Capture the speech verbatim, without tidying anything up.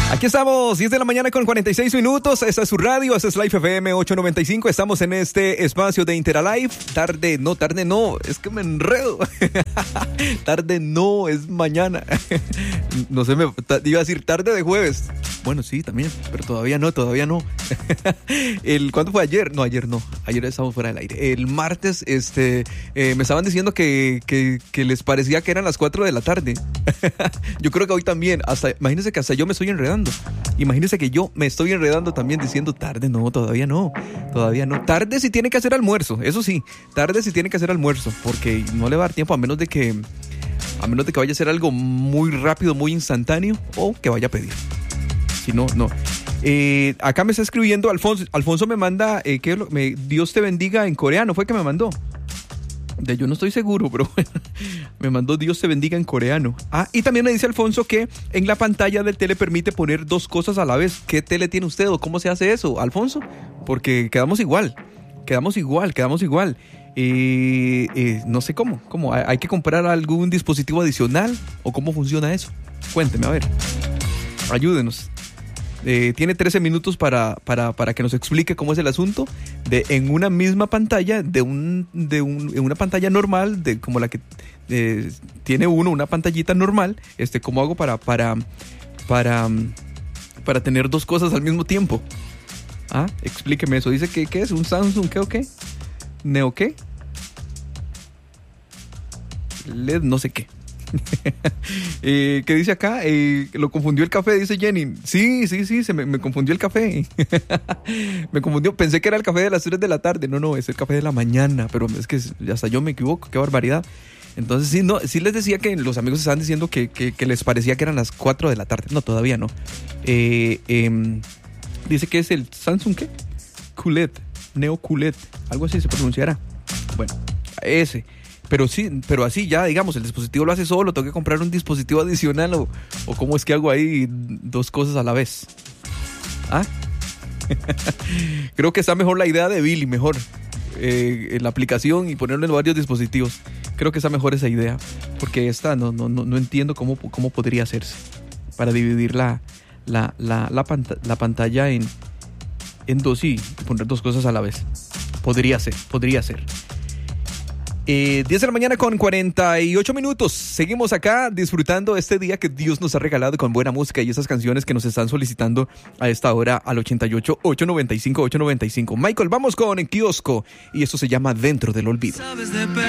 Aquí estamos, diez de la mañana con cuarenta y seis minutos. Esta es su radio, esta es Life F M ochocientos noventa y cinco. Estamos en este espacio de Interalive. Tarde, no, tarde no, es que me enredo. Tarde no, es mañana. No sé, me iba a decir tarde de jueves. Bueno, sí, también, pero todavía no, todavía no. El, ¿Cuándo fue ayer? No, ayer no, ayer estábamos fuera del aire. El martes, este, eh, me estaban diciendo que, que, que les parecía que eran las cuatro de la tarde. Yo creo que hoy también, hasta, imagínense que hasta yo me estoy enredando. Imagínense que yo me estoy enredando también diciendo tarde, no, todavía no, todavía no. Tarde si tiene que hacer almuerzo, eso sí, tarde si tiene que hacer almuerzo, porque no le va a dar tiempo a menos de que, a menos de que vaya a hacer algo muy rápido, muy instantáneo, o que vaya a pedir. Si no, no. Eh, acá me está escribiendo Alfonso, Alfonso me manda, eh, que me, Dios te bendiga en coreano, fue que me mandó. De yo no estoy seguro, pero bueno, me mandó Dios te bendiga en coreano. Ah, y también me dice Alfonso que en la pantalla del tele permite poner dos cosas a la vez. ¿Qué tele tiene usted o cómo se hace eso, Alfonso? Porque quedamos igual, quedamos igual, quedamos igual. Eh, eh, no sé cómo, cómo, ¿hay que comprar algún dispositivo adicional o cómo funciona eso? Cuénteme, a ver, ayúdenos. Eh, tiene trece minutos para, para, para que nos explique cómo es el asunto de en una misma pantalla, de un, de un, en una pantalla normal, de como la que eh, tiene uno, una pantallita normal, este, ¿cómo hago para, para, para, para tener dos cosas al mismo tiempo? Ah, explíqueme eso. Dice que ¿qué es? ¿Un Samsung qué o qué? ¿Neo qué? L E D no sé qué. eh, ¿Qué dice acá? Eh, lo confundió el café, dice Jenny. Sí, sí, sí, se me, me confundió el café. Me confundió, pensé que era el café de las tres de la tarde. No, no, es el café de la mañana. Pero es que hasta yo me equivoco, qué barbaridad. Entonces sí, no, sí les decía que los amigos estaban diciendo que, que, que les parecía que eran las cuatro de la tarde. No, todavía no. eh, eh, Dice que es el Samsung ¿qué? Q L E D, Neo Q L E D, algo así se pronunciará. Bueno, ese. Pero sí, pero así ya, digamos, el dispositivo lo hace solo, tengo que comprar un dispositivo adicional o, o cómo es que hago ahí dos cosas a la vez. ¿Ah? Creo que está mejor la idea de Billy, mejor. Eh, la aplicación y ponerlo en varios dispositivos. Creo que está mejor esa idea, porque esta no, no, no, no entiendo cómo, cómo podría hacerse para dividir la, la, la, la, pant- la pantalla en, en dos y poner dos cosas a la vez. Podría ser, podría ser. Eh, diez de la mañana con cuarenta y ocho minutos. Seguimos acá disfrutando este día que Dios nos ha regalado con buena música y esas canciones que nos están solicitando a esta hora al ochenta y ocho, ochocientos noventa y cinco, ochocientos noventa y cinco. Michael, vamos con el kiosco y esto se llama Dentro del Olvido.